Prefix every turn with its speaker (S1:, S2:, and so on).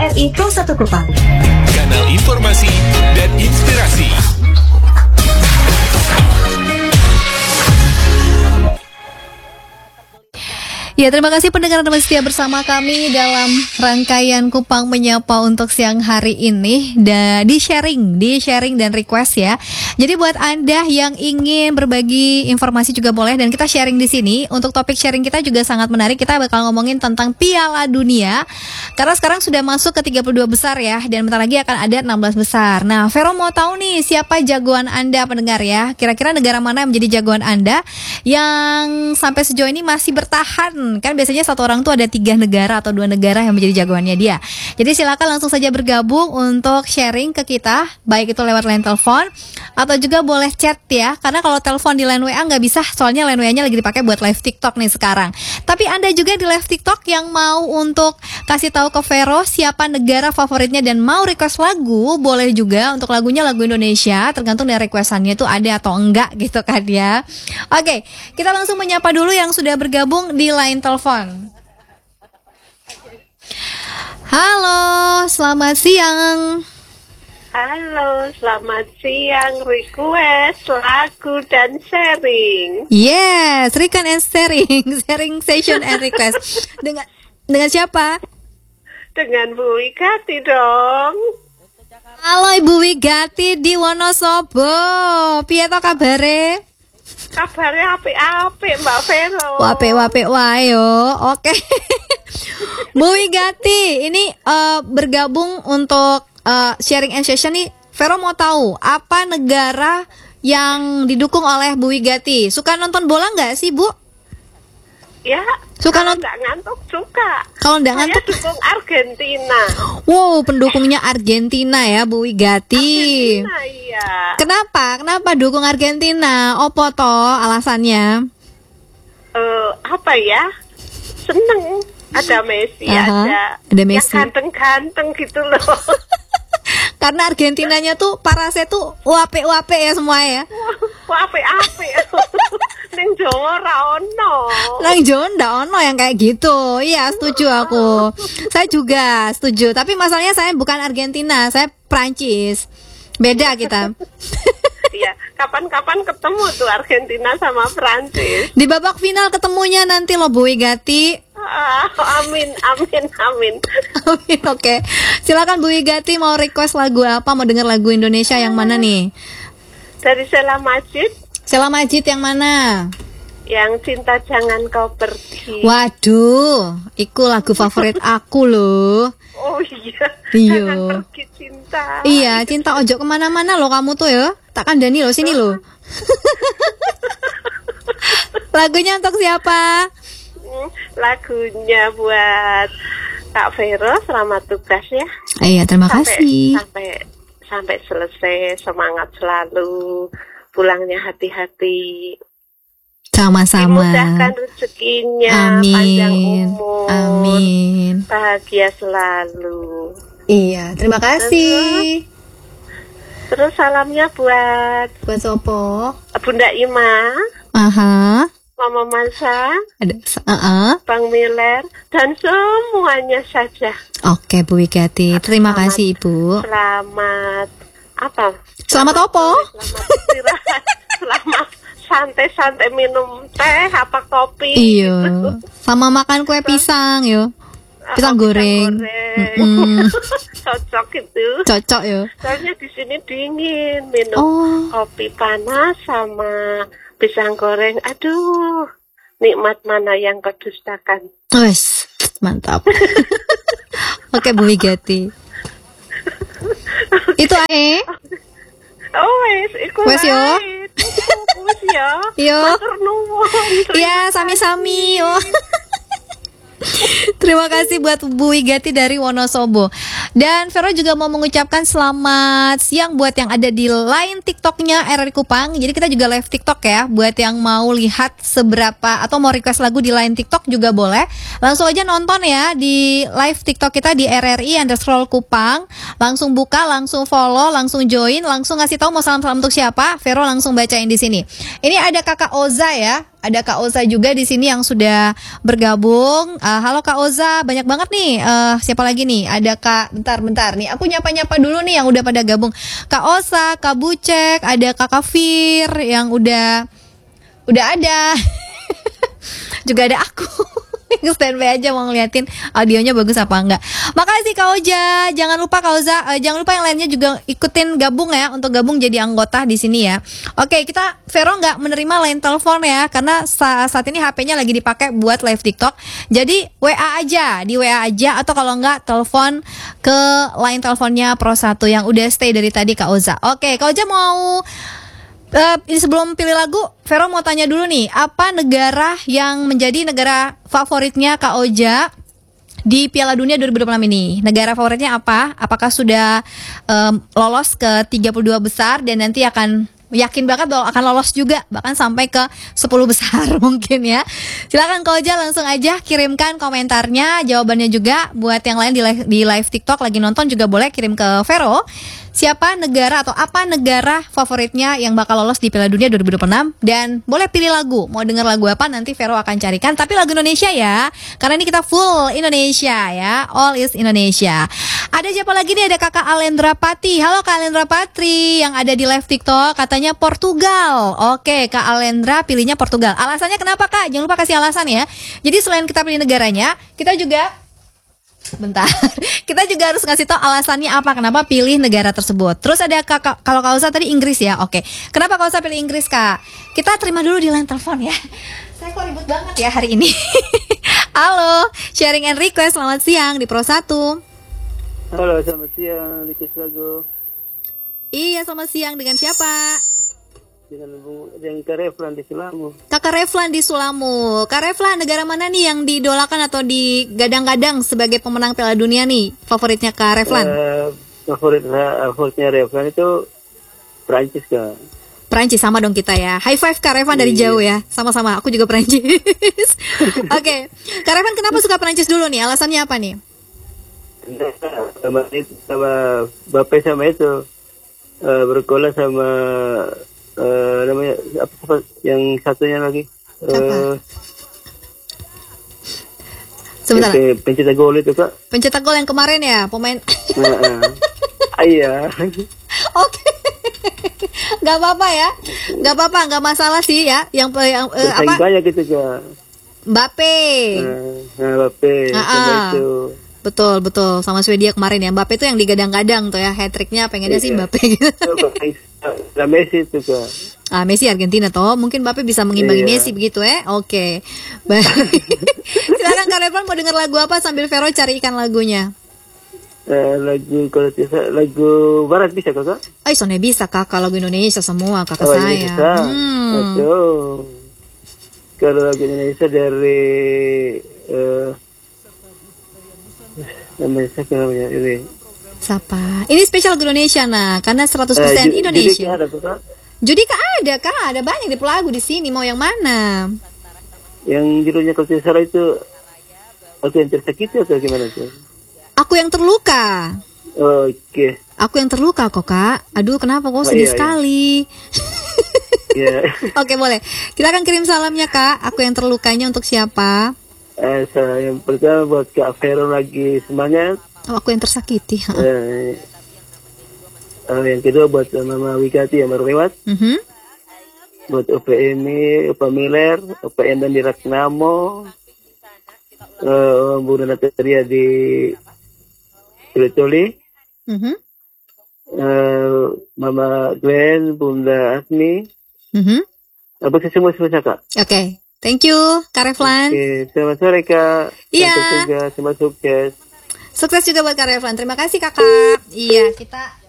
S1: RRI Pro 1 Kupang.
S2: Kanal informasi dan inspirasi.
S3: Ya, terima kasih pendengar Anda setia bersama kami dalam rangkaian Kupang Menyapa untuk siang hari ini. Dan di sharing dan request ya. Jadi buat Anda yang ingin berbagi informasi juga boleh, dan kita sharing di sini. Untuk topik sharing kita juga sangat menarik. Kita bakal ngomongin tentang Piala Dunia. Karena sekarang sudah masuk ke 32 besar ya, dan bentar lagi akan ada 16 besar. Nah, Vero mau tahu nih siapa jagoan Anda pendengar ya. Kira-kira negara mana yang menjadi jagoan Anda yang sampai sejauh ini masih bertahan? Kan biasanya satu orang tuh ada 3 negara atau 2 negara yang menjadi jagoannya dia. Jadi silakan langsung saja bergabung untuk sharing ke kita, baik itu lewat line telepon atau juga boleh chat ya. Karena kalau telepon di line WA nggak bisa, soalnya line WA-nya lagi dipakai buat live TikTok nih sekarang. Tapi Anda juga di live TikTok yang mau untuk kasih tahu ke Vero siapa negara favoritnya dan mau request lagu, boleh juga. Untuk lagunya lagu Indonesia, tergantung dari requestannya itu ada atau enggak gitu kan ya. Oke, kita langsung menyapa dulu yang sudah bergabung di line telepon. Halo, selamat siang.
S4: Halo, selamat siang. Request lagu dan sharing.
S3: Yes, request and sharing session and request. Dengan siapa?
S4: Dengan Bu Wigati dong.
S3: Halo Ibu Wigati di Wonosobo. Piye to kabare?
S4: Kabarnya apik-apik Mbak Vero.
S3: Wape wae yo. Oke. Bu Wigati, ini bergabung untuk sharing and session nih. Vero mau tahu apa negara yang didukung oleh Bu Wigati? Suka nonton bola nggak sih Bu?
S4: Ya,
S3: suka
S4: kalau nggak ngantuk suka.
S3: Kalau nggak
S4: Saya
S3: ngantuk
S4: dukung Argentina.
S3: Wow, pendukungnya Argentina ya Bu Wigati.
S4: Argentina, iya.
S3: Kenapa dukung Argentina? Opo to alasannya?
S4: Apa ya? Seneng ada Messi, ada
S3: Messi.
S4: yang ganteng-ganteng gitu loh.
S3: Karena Argentinanya tuh parasnya tuh wape ya semua ya.
S4: Wah, apik-apik. Neng Jawa ra ono.
S3: Nang Jawa ndak ono yang kayak gitu. Iya, setuju aku. Saya juga setuju. Tapi masalahnya saya bukan Argentina, saya Prancis. Beda kita.
S4: Iya, kapan-kapan ketemu tuh Argentina sama Prancis.
S3: Di babak final ketemunya nanti loh Bu Wigati.
S4: Amin.
S3: Amin, oke. Silakan Bu Wigati, mau request lagu apa? Mau denger lagu Indonesia yang mana nih?
S4: Dari Sheila Majid.
S3: Sheila Majid yang mana?
S4: Yang Cinta Jangan Kau Pergi.
S3: Waduh, itu lagu favorit aku loh.
S4: Oh iya.
S3: Iya.
S4: Jangan pergi cinta.
S3: Iya, cinta ojo kemana-mana loh kamu tuh ya. Tak kandani loh, sini loh. Lagunya untuk siapa?
S4: Lagunya buat Kak Vero, selamat tugas ya.
S3: Iya, terima kasih.
S4: Sampai selesai, semangat selalu. Pulangnya hati-hati.
S3: Sama-sama.
S4: Dimudahkan rezekinya, panjang umur.
S3: Amin.
S4: Bahagia selalu.
S3: Iya, terima kasih.
S4: Terus salamnya buat
S3: sopo?
S4: Bunda Ima.
S3: Aha.
S4: Mama Mansa,
S3: ada
S4: Bang Miller, dan semuanya saja.
S3: Oke Bu Wigati, terima kasih Ibu.
S4: Selamat apa?
S3: Selamat apa?
S4: Selamat istirahat. Selamat santai-santai minum teh apa kopi.
S3: Iya.
S4: Gitu.
S3: Sama makan kue pisang yo. Pisang goreng.
S4: Cocok itu.
S3: Cocok yo.
S4: Soalnya di sini dingin, minum kopi panas sama pisang goreng. Aduh, nikmat mana yang kau dustakan.
S3: Wes, mantap. Oke Bu Wigati. Itu
S4: Oh wes, iku
S3: wes yo.
S4: Wes ya.
S3: Yo.
S4: Matur nuwun.
S3: Iya, sami-sami yo. Terima kasih buat Bu Wigati dari Wonosobo. Dan Vero juga mau mengucapkan selamat siang buat yang ada di line TikToknya RRI Kupang. Jadi kita juga live TikTok ya. Buat yang mau lihat seberapa atau mau request lagu di line TikTok juga boleh. Langsung aja nonton ya di live TikTok kita di RRI_Kupang. Langsung buka, langsung follow, langsung join, langsung ngasih tahu mau salam-salam untuk siapa. Vero langsung bacain di sini. Ini ada Kakak Oza ya. Ada Kak Oza juga di sini yang sudah bergabung. Halo Kak Oza, banyak banget nih. Siapa lagi nih? Ada Kak, bentar nih. Aku nyapa-nyapa dulu nih yang udah pada gabung. Kak Oza, Kak Bucek, ada Kak Kafir yang udah ada. Juga ada aku. Standby aja mau ngeliatin audionya bagus apa enggak. Makasih Kak Oja. Jangan lupa Kak Oza, jangan lupa yang lainnya juga ikutin gabung ya, untuk gabung jadi anggota di sini ya. Oke, kita Vero nggak menerima line telepon ya, karena saat ini HP-nya lagi dipakai buat live TikTok. Jadi WA aja, di WA aja, atau kalau enggak telepon ke line teleponnya Pro 1 yang udah stay dari tadi Kak Oza. Oke, Kak Oja mau ini sebelum pilih lagu, Vero mau tanya dulu nih, apa negara yang menjadi negara favoritnya Kak Oja di Piala Dunia 2026 ini? Negara favoritnya apa? Apakah sudah lolos ke 32 besar dan nanti akan yakin banget bahwa akan lolos juga bahkan sampai ke 10 besar mungkin ya. Silakan Kak Oja langsung aja kirimkan komentarnya, jawabannya juga. Buat yang lain di live TikTok lagi nonton juga boleh kirim ke Vero. Siapa negara atau apa negara favoritnya yang bakal lolos di Piala Dunia 2026, dan boleh pilih lagu. Mau denger lagu apa nanti Vero akan carikan, tapi lagu Indonesia ya. Karena ini kita full Indonesia ya. All is Indonesia. Ada siapa lagi nih? Ada Kakak Alendra Pati. Halo Kak Alendra Patri yang ada di live TikTok, katanya Portugal. Oke, Kak Alendra pilihnya Portugal. Alasannya kenapa Kak? Jangan lupa kasih alasan ya. Jadi selain kita pilih negaranya, kita juga kita juga harus ngasih tahu alasannya apa, kenapa pilih negara tersebut. Terus ada kalau Kak Oza tadi Inggris ya. Oke. Kenapa Kak Oza pilih Inggris, Kak? Kita terima dulu di line telepon ya. Saya kok ribut banget ya hari ini. Halo, sharing and request, selamat siang di Pro 1.
S1: Halo, selamat siang, request lagu.
S3: Iya, selamat siang, dengan siapa?
S1: Dengan Kak Reflan di Sulamu.
S3: Kakak Reflan di Sulamu. Kak Reflan, negara mana nih yang didolakan atau digadang-gadang sebagai pemenang Piala Dunia nih? Favoritnya Kak Reflan?
S1: Favoritnya Reflan itu Prancis, Kak.
S3: Prancis, sama dong kita ya. High five Kak Reflan dari jauh ya. Sama-sama, aku juga Prancis. Oke. Kak Reflan kenapa suka Prancis dulu nih? Alasannya apa nih?
S1: Sama Bape sama itu berkola sama namanya apa yang satunya lagi
S3: sebentar,
S1: pencetak gol itu Kak,
S3: pencetak gol yang kemarin ya, pemain
S1: iya.
S3: Oke. Gak apa-apa ya, gak apa-apa, gak masalah sih ya. Yang apa
S1: banyak gitu Kak,
S3: Mbappe.
S1: Mbappe sama itu.
S3: Betul, sama Swedia kemarin ya. Mbappe itu yang digadang-gadang tuh ya, hat-tricknya pengennya sih Mbappe gitu.
S1: Nah, Messi itu Kak.
S3: Messi Argentina toh, mungkin Mbappe bisa mengimbangi Messi begitu ya. Oke. Baik. Silakan Kak Reflan, mau dengar lagu apa sambil Vero carikan lagunya?
S1: Lagu barat bisa Kakak?
S3: Soalnya bisa Kakak, lagu Indonesia semua Kakak saya.
S1: Indonesia. Aduh. Kalau lagu Indonesia dari namanya ini.
S3: Siapa? Ini spesial lagu Indonesia karena 100% Indonesia. Judika ada Kak, ada banyak di lagu di sini. Mau yang mana?
S1: Yang judulnya kalau tidak salah itu Aku yang tersakiti atau gimana tuh? Aku yang terluka. Oke. Aku yang terluka kok Kak. Aduh kenapa kok sedih sekali. Iya. Oke boleh. Kita akan kirim salamnya Kak. Aku yang terlukanya untuk siapa? Yang pertama buat Kak Vero lagi semangat. Aku yang tersakiti. Yang kedua buat Mama Wigati yang baru lewat. Buat Opa Emi, Opa Miller, Opa Endan di Ragnamo, Bunda Natalia di Tuli, Mama Glenn, Bunda Asmi. Apa sih semua Kak? Oke. Thank you, Kak Reflan. Oke, selamat sore Kak. Iya. Selamat sukses. Sukses juga buat Kak Reflan. Terima kasih Kakak. Iya, kita